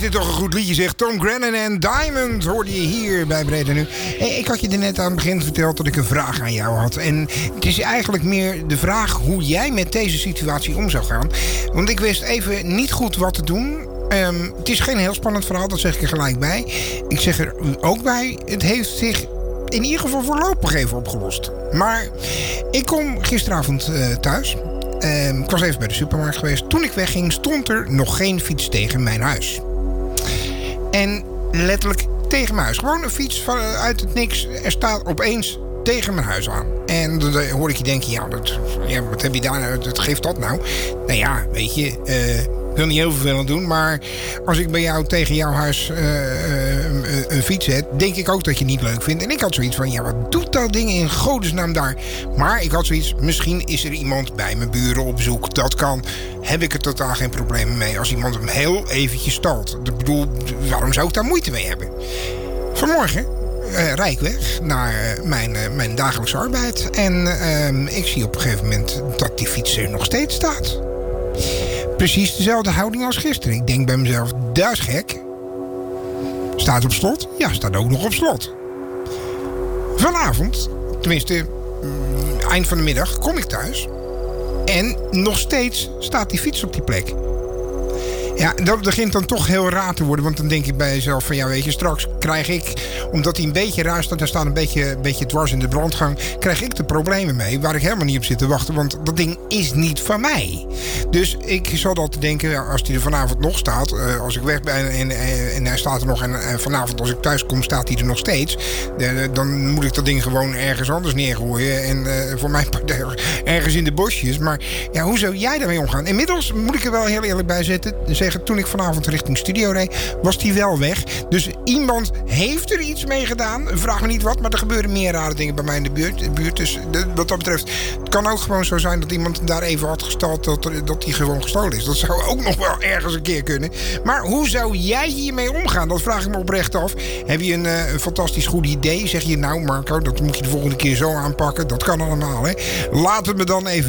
dit toch een goed liedje, zegt Tom Grennan en Diamond. Hoorde je hier bij Breda Nu. Ik had je er net aan het begin verteld dat ik een vraag aan jou had. En het is eigenlijk meer de vraag hoe jij met deze situatie om zou gaan. Want ik wist even niet goed wat te doen. Het is geen heel spannend verhaal, dat zeg ik er gelijk bij. Ik zeg er ook bij, het heeft zich in ieder geval voorlopig even opgelost. Maar ik kom gisteravond thuis. Ik was even bij de supermarkt geweest. Toen ik wegging stond er nog geen fiets tegen mijn huis. En letterlijk tegen mijn huis. Gewoon een fiets uit het niks. Er staat opeens tegen mijn huis aan. En dan hoor ik je denken, wat heb je daar, wat geeft dat nou? Nou ja, weet je, ik wil niet heel vervelend doen, maar als ik bij jou tegen jouw huis een fiets zet, denk ik ook dat je het niet leuk vindt. En ik had zoiets van, wat doet dat ding in godesnaam daar? Maar ik had zoiets, misschien is er iemand bij mijn buren op bezoek. Dat kan. Heb ik er totaal geen problemen mee als iemand hem heel eventjes stalt. Ik bedoel, waarom zou ik daar moeite mee hebben? Vanmorgen rijd ik weg naar mijn dagelijkse arbeid. En ik zie op een gegeven moment dat die fiets er nog steeds staat. Precies dezelfde houding als gisteren. Ik denk bij mezelf, dat is gek. Staat op slot? Ja, staat ook nog op slot. Vanavond, tenminste eind van de middag, kom ik thuis. En nog steeds staat die fiets op die plek. Ja, dat begint dan toch heel raar te worden. Want dan denk ik bij jezelf van, weet je, straks krijg ik, omdat hij een beetje raar staat, daar staat een beetje dwars in de brandgang, krijg ik de problemen mee waar ik helemaal niet op zit te wachten. Want dat ding is niet van mij. Dus ik zal dat denken, als hij er vanavond nog staat, als ik weg ben en hij staat er nog, en vanavond als ik thuis kom staat hij er nog steeds, dan moet ik dat ding gewoon ergens anders neergooien. En voor mij ergens in de bosjes. Maar ja, hoe zou jij daarmee omgaan? Inmiddels moet ik er wel heel eerlijk bij zeggen, toen ik vanavond richting studio reed, was die wel weg. Dus iemand heeft er iets mee gedaan. Vraag me niet wat, maar er gebeuren meer rare dingen bij mij in de buurt. Dus wat dat betreft, het kan ook gewoon zo zijn dat iemand daar even had gestald dat die gewoon gestolen is. Dat zou ook nog wel ergens een keer kunnen. Maar hoe zou jij hiermee omgaan? Dat vraag ik me oprecht af. Heb je een fantastisch goed idee? Zeg je, nou Marco, dat moet je de volgende keer zo aanpakken. Dat kan allemaal, hè? Laat het me dan even